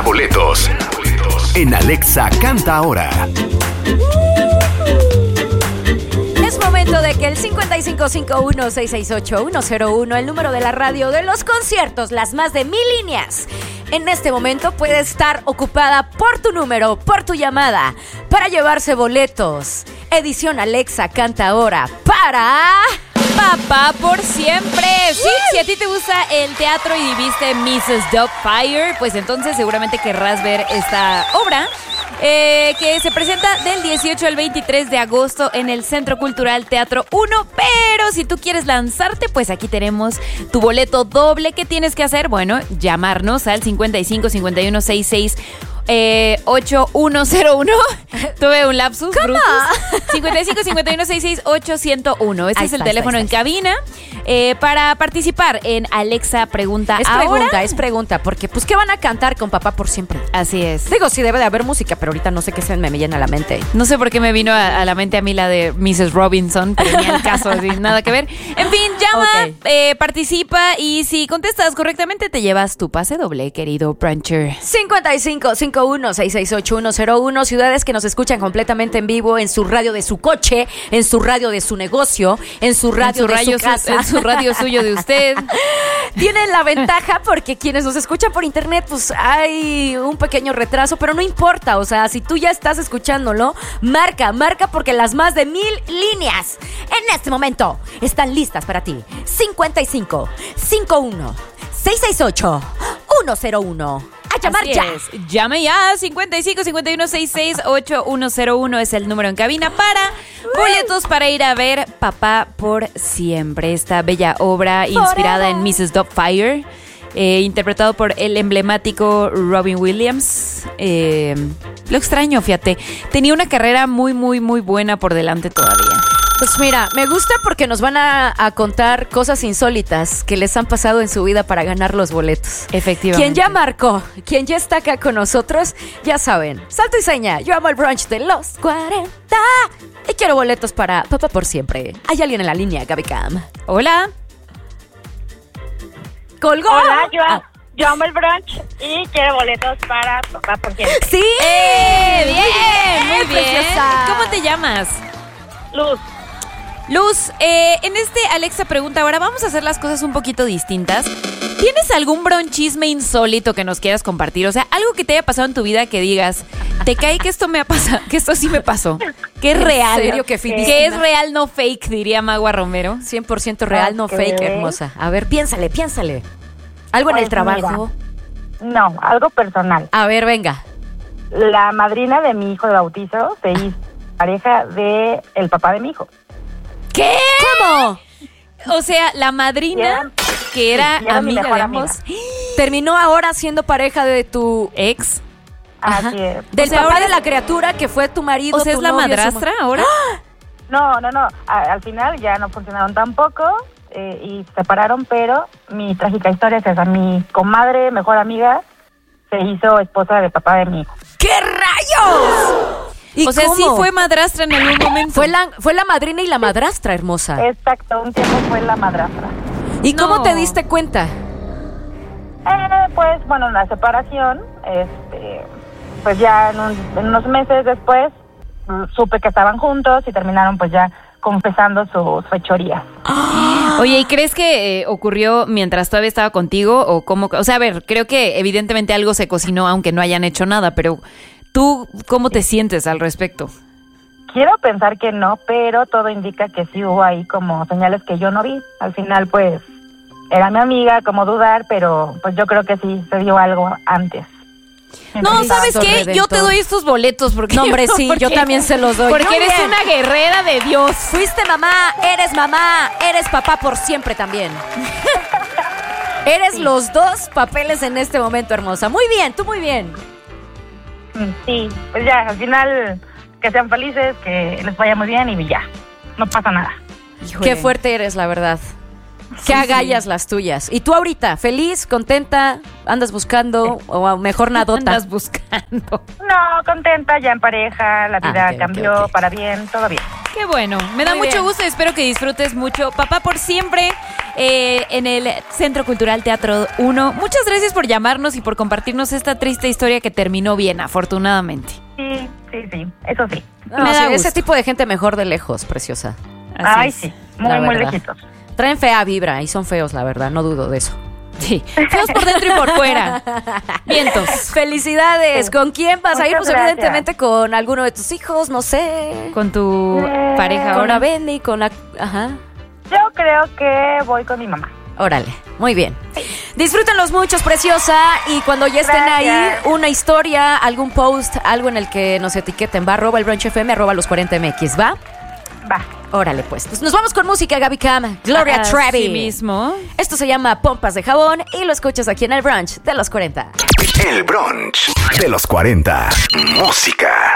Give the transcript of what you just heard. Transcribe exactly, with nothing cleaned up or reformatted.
Gana boletos en Alexa Canta Ahora. Es momento de que el cincuenta y cinco cincuenta y uno, seiscientos sesenta y ocho, ciento uno, el número de la radio de los conciertos, las más de mil líneas, en este momento puede estar ocupada por tu número, por tu llamada, para llevarse boletos. Edición Alexa Canta Ahora para... Papá por siempre. Sí, si a ti te gusta el teatro y viste missus Doubtfire, pues entonces seguramente querrás ver esta obra eh, que se presenta del dieciocho al veintitrés de agosto en el Centro Cultural Teatro uno. Pero si tú quieres lanzarte, pues aquí tenemos tu boleto doble. ¿Qué tienes que hacer? Bueno, llamarnos al cincuenta y cinco cincuenta y uno sesenta y seis Eh, ocho uno cero uno. Tuve un lapsus brutus. cincuenta y cinco cincuenta y uno sesenta y seis ocho cero uno. Este ahí es el está, teléfono está, está, en cabina eh, para participar en Alexa Pregunta Es Ahora. pregunta, es pregunta, porque pues ¿qué van a cantar con Papá por siempre? Así es. Digo, sí debe de haber música, pero ahorita no sé qué se me llena la mente. No sé por qué me vino a, a la mente a mí la de missus Robinson, pero ni al caso, así, nada que ver. En fin, llama, Okay. eh, participa y si contestas correctamente te llevas tu pase doble, querido Brancher. cincuenta y cinco cincuenta y uno sesenta y seis ocho uno cero uno, ciudades que nos escuchan completamente en vivo en su radio de su coche, en su radio de su negocio, en su radio en su de radio su casa. en su radio suyo de usted. Tienen la ventaja porque quienes nos escuchan por internet, pues hay un pequeño retraso, pero no importa, o sea, si tú ya estás escuchándolo, marca, marca porque las más de mil líneas en este momento están listas para ti. cincuenta y cinco cincuenta y uno sesenta y seis ocho uno cero uno. A llamar Así ya. es. Llame ya. cincuenta y cinco cincuenta y uno sesenta y seis ocho uno cero uno es el número en cabina para boletos para ir a ver Papá por siempre. Esta bella obra inspirada en missus Doubtfire, eh, interpretado por el emblemático Robin Williams. Eh, lo extraño, fíjate. Tenía una carrera muy, muy, muy buena por delante todavía. Pues mira, me gusta porque nos van a, a contar cosas insólitas que les han pasado en su vida para ganar los boletos. Efectivamente. Quien ya marcó, quien ya está acá con nosotros, ya saben. Salto y seña, yo amo el brunch de los cuarenta y quiero boletos para Papá por siempre. Hay alguien en la línea, Gaby Cam. Hola. ¿Colgó? Hola, yo, Ah. yo amo el brunch y quiero boletos para Papá por siempre. ¡Sí! ¡Eh! Bien, muy bien. Preciosa. ¿Cómo te llamas? Luz, Luz, eh, en este Alexa Pregunta Ahora vamos a hacer las cosas un poquito distintas. ¿Tienes algún bronchisme insólito que nos quieras compartir? O sea, algo que te haya pasado en tu vida que digas, te cae que esto me ha pasado, que esto sí me pasó, que es ¿En real, serio? Qué que finísima. es real, no fake, diría Magua Romero. cien por ciento real, no Ok. fake, hermosa. A ver, piénsale, piénsale. ¿Algo en Pues el trabajo? no, algo personal. A ver, venga. La madrina de mi hijo de bautizo se hizo pareja de el papá de mi hijo. ¿Qué? ¿Cómo? O sea, la madrina, que era sí, era mi amiga mejor de amiga. ambos, Terminó ahora siendo pareja de tu ex. Ajá. Así es. Del O sea, papá ahora de es- la criatura que fue tu marido. O sea, tu es la novio, su madrastra ma- ahora. No, no, no. A- al final ya no funcionaron tampoco eh, y se separaron, pero mi trágica historia es esa. Mi comadre, mejor amiga, se hizo esposa del papá de mi hijo. ¡Qué rayos! ¿Y O sea, cómo? sí fue madrastra en algún momento. Fue la, fue la madrina y la madrastra, hermosa. Exacto, un tiempo fue la madrastra. ¿Y cómo No. te diste cuenta? Eh, pues bueno, en la separación, este, pues ya en, un- en unos meses después mm, supe que estaban juntos y terminaron pues ya confesando sus fechorías. Oye, ¿y crees que eh, ocurrió mientras todavía estaba contigo o cómo? O sea, a ver, creo que evidentemente algo se cocinó aunque no hayan hecho nada, pero ¿tú cómo te sientes al respecto? Quiero pensar que no, pero todo indica que sí hubo ahí como señales que yo no vi. Al final pues era mi amiga, como dudar, pero pues yo creo que sí se dio algo antes. No, ¿sabes Cristo qué? Redentor. Yo te doy estos boletos porque No, hombre, sí, porque- yo también se los doy. Porque Muy eres bien. una guerrera de Dios. Fuiste mamá, eres mamá, eres papá por siempre también. Eres los dos papeles en este momento, hermosa. Muy bien, tú muy bien. Mm, Sí, pues ya, al final que sean felices, que les vaya muy bien y ya, no pasa nada. Qué fuerte eres, la verdad. Qué agallas las tuyas. ¿Y tú ahorita, feliz, contenta, andas buscando o mejor nadota? Andas buscando. No, contenta, ya en pareja, la vida ok, ok, cambió ok. para bien, todo bien. Qué bueno. Me da Muy mucho bien. gusto y espero que disfrutes mucho. Papá por siempre. eh, en el Centro Cultural Teatro uno. Muchas gracias por llamarnos y por compartirnos esta triste historia que terminó bien, afortunadamente. Sí, sí, sí, eso sí. No, Me da sí, gusto. ese tipo de gente mejor de lejos, preciosa. Así Ay, es. sí, la muy, muy verdad. lejitos. Traen fea vibra y son feos, la verdad, no dudo de eso. Sí, feos por dentro y por fuera. Vientos. Felicidades. Sí. ¿Con quién vas a ir? Muchas Pues gracias. evidentemente con alguno de tus hijos, no sé. Con tu Eh, pareja Con ahora. la Bendy, con la... Ajá. Yo creo que voy con mi mamá. Órale, muy bien. Disfrútenlos muchos, preciosa. Y cuando ya estén Gracias. ahí, una historia, algún post, algo en el que nos etiqueten, va, arroba el Brunch F M, arroba los cuarenta M X, ¿va? Va. Órale, pues. Pues nos vamos con música, Gaby Cam, Gloria Así Trevi. mismo. Esto se llama Pompas de Jabón y lo escuchas aquí en el Brunch de los cuarenta. El brunch de los cuarenta. Música.